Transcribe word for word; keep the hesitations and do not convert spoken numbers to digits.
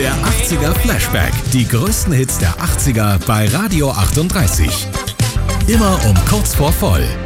Der achtziger Flashback. Die größten Hits der achtziger bei Radio achtunddreißig. Immer um kurz vor voll.